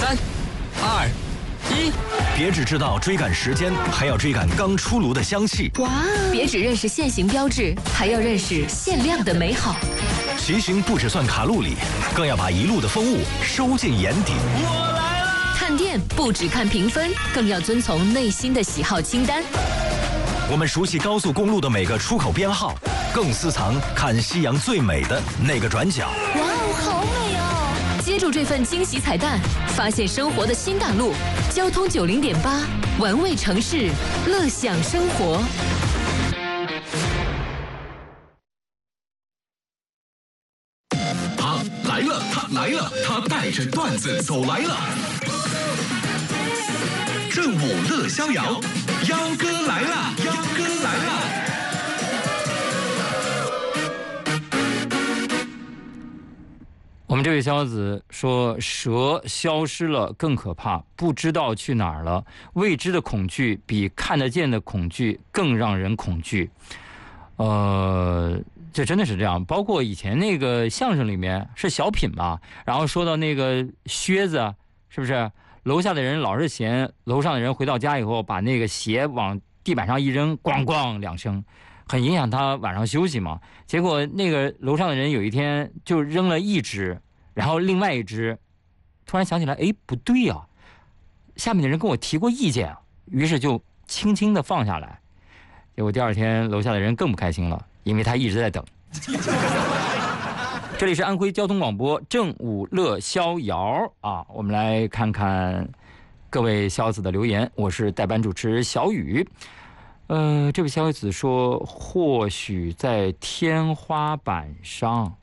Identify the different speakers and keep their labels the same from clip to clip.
Speaker 1: 3、2、1，
Speaker 2: 别只知道追赶时间，还要追赶刚出炉的香气。
Speaker 3: 哇！别只认识限行标志，还要认识限量的美好。
Speaker 2: 骑行不只算卡路里，更要把一路的风物收进眼底。
Speaker 1: 我来了！
Speaker 3: 看店不只看评分，更要遵从内心的喜好清单。
Speaker 2: 我们熟悉高速公路的每个出口编号，更私藏看夕阳最美的那个转角。
Speaker 3: 哇哦，好美哦！接住这份惊喜彩蛋，发现生活的新大陆。交通90.8，玩味城市，乐享生活。
Speaker 4: 他来了，他来了，他带着段子走来了。正午乐逍遥，幺哥来了，幺哥来了。
Speaker 5: 我们这位小子说，蛇消失了更可怕，不知道去哪儿了。未知的恐惧比看得见的恐惧更让人恐惧。这真的是这样。包括以前那个相声里面是小品嘛，然后说到那个靴子，是不是楼下的人老是嫌楼上的人回到家以后把那个鞋往地板上一扔，咣咣2声，很影响他晚上休息嘛。结果那个楼上的人有一天就扔了一只，然后另外一只突然想起来，哎，不对啊，下面的人跟我提过意见，于是就轻轻地放下来。结果第二天楼下的人更不开心了，因为他一直在等。这里是安徽交通广播正午乐逍遥啊，我们来看看各位小子的留言。我是代班主持小雨。这位小子说，或许在天花板上。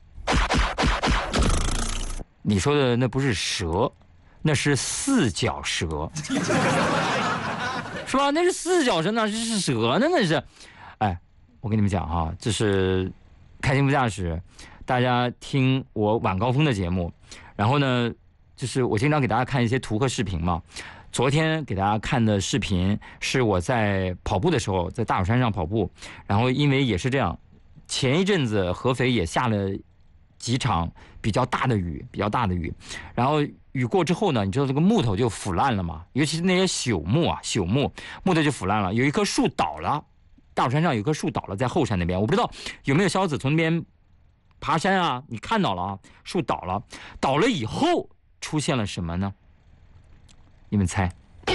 Speaker 5: 你说的那不是蛇，那是四脚蛇。是吧？那是四脚蛇，那是蛇呢？那是，哎，我跟你们讲哈，这是开心不驾驶，大家听我晚高峰的节目，然后呢，就是我经常给大家看一些图和视频嘛。昨天给大家看的视频是我在跑步的时候，在大蜀山上跑步，然后因为也是这样，前一阵子合肥也下了几场比较大的雨，然后雨过之后呢，你知道这个木头就腐烂了嘛，尤其是那些朽木头就腐烂了。有一棵树倒了，大蜀山上有一棵树倒了，在后山那边，我不知道有没有小子从那边爬山啊，你看到了啊，树倒了以后出现了什么呢？你们猜？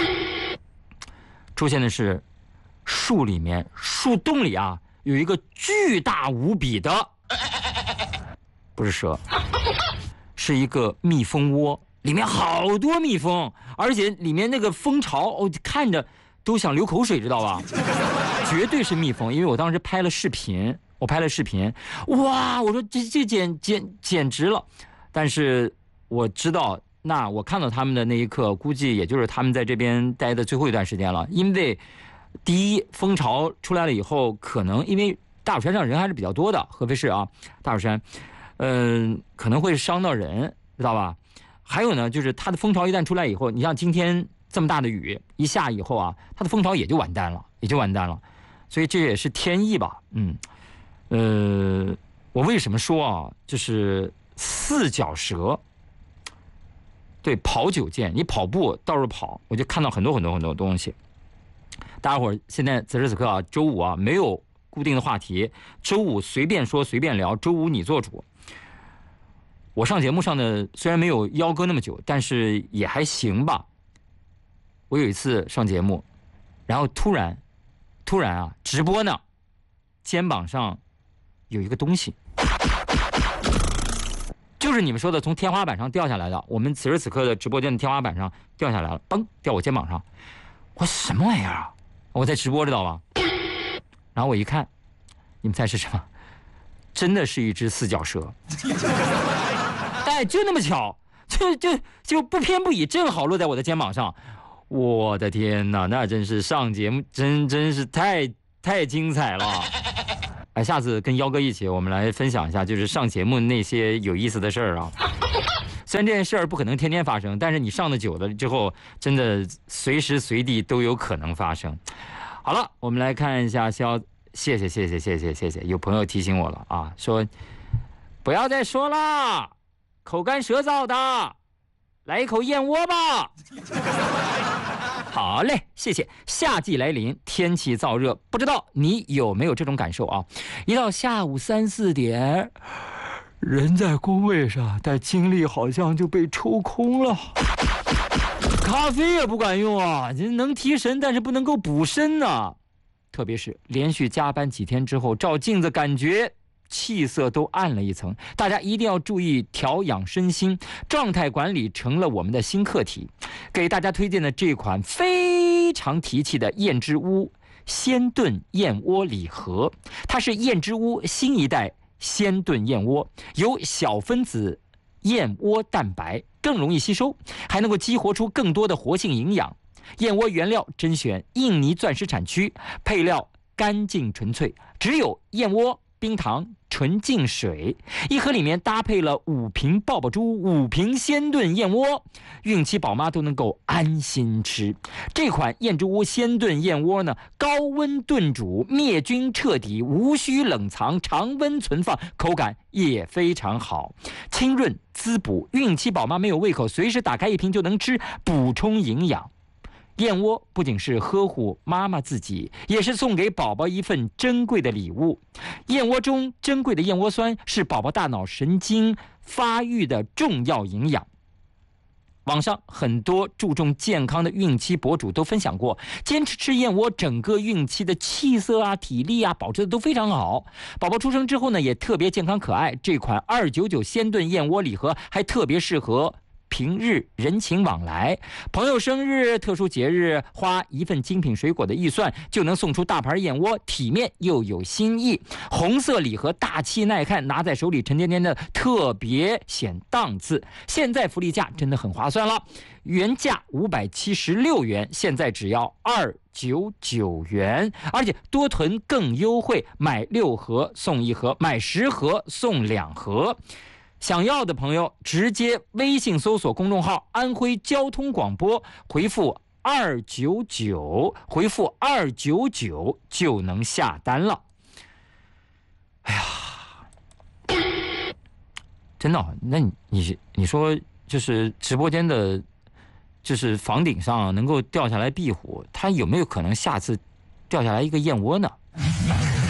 Speaker 5: 出现的是树里面，树洞里啊有一个巨大无比的，不是蛇，是一个蜜蜂窝，里面好多蜜蜂，而且里面那个蜂巢，看着都想流口水，知道吧？绝对是蜜蜂，因为我当时拍了视频，哇，我说这简直了。但是我知道，那我看到他们的那一刻，估计也就是他们在这边待的最后一段时间了，因为第一，蜂巢出来了以后，可能因为大蜀山上人还是比较多的，合肥市啊，大蜀山。可能会伤到人，知道吧？还有呢，就是它的蜂巢一旦出来以后，你像今天这么大的雨一下以后啊，它的蜂巢也就完蛋了。所以这也是天意吧。我为什么说啊，就是四脚蛇，对，跑9件，你跑步到处跑，我就看到很多东西。大家伙儿现在此时此刻啊，周五啊，没有固定的话题，周五随便说随便聊，周五你做主。我上节目上的虽然没有幺哥那么久，但是也还行吧。我有一次上节目，然后突然啊，直播呢，肩膀上有一个东西，就是你们说的从天花板上掉下来的。我们此时此刻的直播间的天花板上掉下来了，嘣，掉我肩膀上。我什么玩意儿啊？我在直播，知道吧？然后我一看，你们猜是什么？真的是一只四脚蛇。哎，就那么巧，就不偏不倚，正好落在我的肩膀上。我的天哪，那真是上节目真是太精彩了。哎，下次跟幺哥一起，我们来分享一下，就是上节目那些有意思的事儿啊。虽然这件事儿不可能天天发生，但是你上的久了之后，真的随时随地都有可能发生。好了，我们来看一下谢谢，有朋友提醒我了啊，说不要再说了，口干舌燥的。 来一口燕窝吧。好嘞，谢谢。夏季来临，天气燥热，不知道你有没有这种感受啊？一到下午3、4点，人在工位上，但精力好像就被抽空了。咖啡也不管用啊，能提神，但是不能够补身啊。特别是连续加班几天之后，照镜子感觉气色都暗了一层。大家一定要注意调养身心，状态管理成了我们的新课题。给大家推荐的这款非常提气的燕之屋鲜炖燕窝礼盒，它是燕之屋新一代鲜炖燕窝，有小分子燕窝蛋白，更容易吸收，还能够激活出更多的活性营养。燕窝原料甄选印尼钻石产区，配料干净纯粹，只有燕窝、冰糖、纯净水。一盒里面搭配了5瓶爆爆珠、5瓶鲜炖燕窝，孕期宝妈都能够安心吃。这款燕之屋鲜炖燕窝呢，高温炖煮，灭菌彻底，无需冷藏，常温存放，口感也非常好，清润滋补。孕期宝妈没有胃口，随时打开一瓶就能吃，补充营养。燕窝不仅是呵护妈妈自己，也是送给宝宝一份珍贵的礼物。燕窝中珍贵的燕窝酸是宝宝大脑神经发育的重要营养。网上很多注重健康的孕期博主都分享过，坚持吃燕窝，整个孕期的气色啊、体力啊保持的都非常好。宝宝出生之后呢，也特别健康可爱。这款299鲜炖燕窝礼盒还特别适合平日人情往来，朋友生日、特殊节日，花一份精品水果的预算就能送出大盘燕窝，体面又有新意。红色礼盒大气耐看，拿在手里沉甸甸的，特别显档次。现在福利价真的很划算了，原价576元，现在只要299元，而且多囤更优惠，买6盒送1盒，买10盒送2盒。想要的朋友直接微信搜索公众号安徽交通广播，回复299，回复299就能下单了。哎呀，真的，那你说就是直播间的，就是房顶上能够掉下来壁虎，它有没有可能下次掉下来一个燕窝呢？